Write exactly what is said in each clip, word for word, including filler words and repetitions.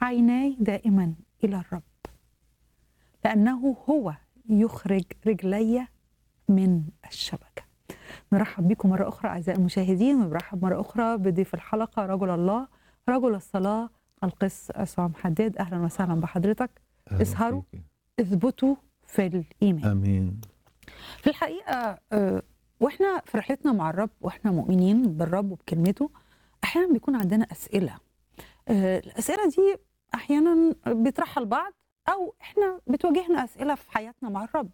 عيناي دائما إلى الرب لأنه هو يخرج رجلي من الشبكة. نرحب بكم مرة أخرى أعزائي المشاهدين، ونرحب مرة أخرى بضيف الحلقة رجل الله رجل الصلاة القس عصام حداد. أهلا وسهلا بحضرتك. اسهروا، اثبتوا في الإيمان. آمين. في الحقيقة وإحنا في رحلتنا مع الرب وإحنا مؤمنين بالرب وبكلمته أحيانا بيكون عندنا أسئلة. الأسئلة دي أحيانا بيطرحها البعض أو إحنا بتواجهنا أسئلة في حياتنا مع الرب.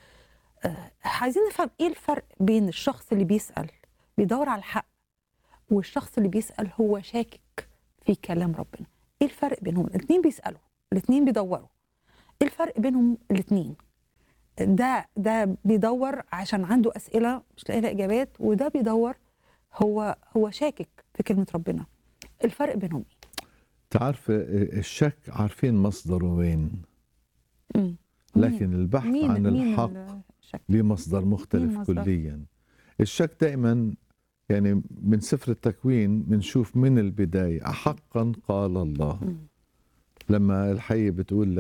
عايزين نفهم إيه الفرق بين الشخص اللي بيسأل بيدور على الحق والشخص اللي بيسأل هو شاكك في كلام ربنا. إيه الفرق بينهم؟ الاثنين بيسألوا، الاثنين بيدوروا. إيه الفرق بينهم الاثنين؟ ده ده بيدور عشان عنده أسئلة مش لاقي لها إجابات، وده بيدور هو هو شاكك في كلمة ربنا. الفرق بينهم إيه؟ تعرف الشك عارفين مصدره وين، مم. لكن البحث مين عن مين الحق الشك؟ ليه مصدر مختلف مين مصدر؟ كليا. الشك دائما يعني من سفر التكوين بنشوف من البداية أحقا قال الله. مم. لما الحية بتقول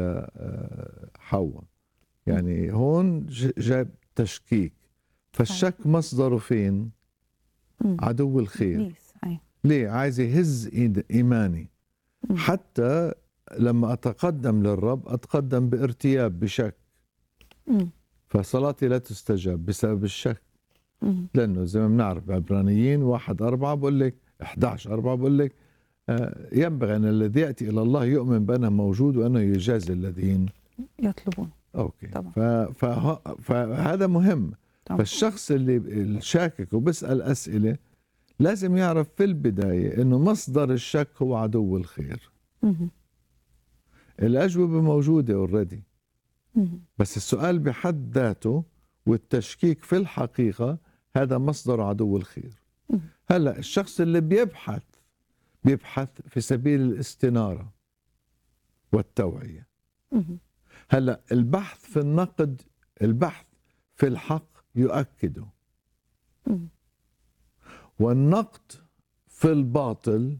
لحواء يعني هون جاب تشكيك، فالشك مصدره فين؟ مم. عدو الخير. إبليس. أيوة. ليه؟ عايز يهز إيماني. مم. حتى لما أتقدم للرب أتقدم بارتياب بشك، مم. فصلاتي لا تستجاب بسبب الشك. مم. لأنه زي ما بنعرف بعبرانيين واحد أربعة بقول لك إحدى عشر أربعة بقول لك آه ينبغي أن الذي يأتي إلى الله يؤمن بأنه موجود وأنه يجازي الذين يطلبون. أوكي. طبعا. ف... ف... فهذا مهم. طبعا. فالشخص اللي الشاكك وبسأل أسئلة لازم يعرف في البداية إنه مصدر الشك هو عدو الخير. مم. الأجوبة موجودة اوريدي، مم. بس السؤال بحد ذاته والتشكيك في الحقيقة هذا مصدر عدو الخير. مم. هلأ الشخص اللي بيبحث بيبحث في سبيل الاستنارة والتوعية. مم. هلأ البحث في النقد، البحث في الحق يؤكده، مم. والنقد في الباطل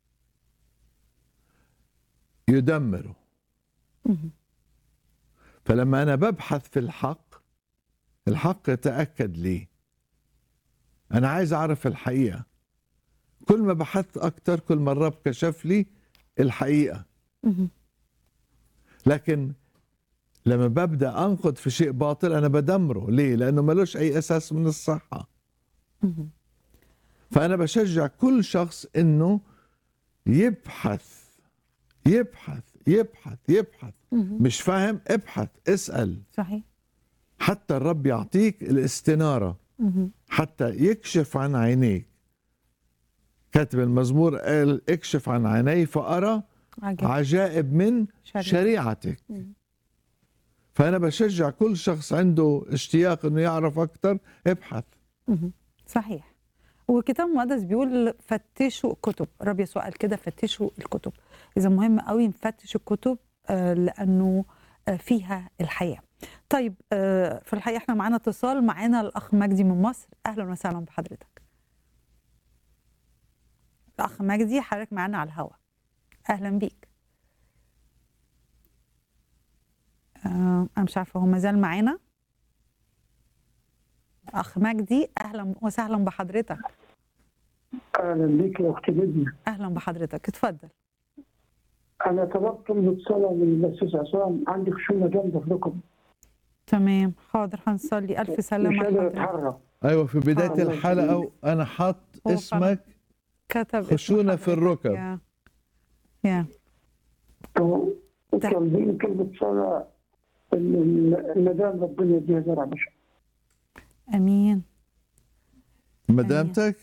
يدمره. مم. فلما أنا ببحث في الحق، الحق يتأكد لي. أنا عايز أعرف الحقيقة. كل ما بحثت أكتر كل ما الرب كشف لي الحقيقة. مم. لكن لما ببدأ أنقد في شيء باطل أنا بدمره. ليه؟ لأنه ملوش أي أساس من الصحة. مم. فأنا بشجع كل شخص إنه يبحث يبحث يبحث يبحث. مم. مش فاهم؟ ابحث، اسأل، صحيح. حتى الرب يعطيك الاستنارة، مم. حتى يكشف عن عينيك. كاتب المزمور قال اكشف عن عيني فأرى عجب. عجائب من شريعة. شريعتك. مم. فأنا بشجع كل شخص عنده اشتياق إنه يعرف أكتر ابحث. مم. صحيح. والكتاب المقدس بيقول فتشوا الكتب. الرب يسوع قال كده فتشوا الكتب. إذا مهم قوي نفتش الكتب آه لأنه آه فيها الحياة. طيب آه في الحقيقة احنا معانا اتصال، معانا الأخ مجدي من مصر. أهلا وسهلا بحضرتك. الأخ مجدي حضرتك معانا على الهواء. أهلا بيك. آه أنا مش عارفة هو مازال معانا. أخ مجدي أهلا وسهلا بحضرتك. اهلا بيك يا اختي بدنا. أهلا بحضرتك، اتفضل. انا طلبت طلبة صلاة من الاستاذ عصام، عندي خشونة جامدة في ركبي. تمام، حاضر هنصلي. ألف سلامة مش قادر لحضرتك. اتحرك. أيوة في بداية الله الحلقة يسلمك. أنا حاط هو اسمك كتب اسم خشونة في حضرتك. الركب. يا يا وطالبين كلمة صلاة ان المدام ربنا يديها زرع بشر. امين. مدامتك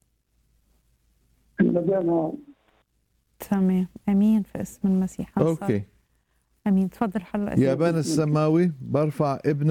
المدام تمام، امين في اسم المسيح. هنصلي. أوكي. امين. تفضل حضرتك. يا بنا السماوي برفع ابن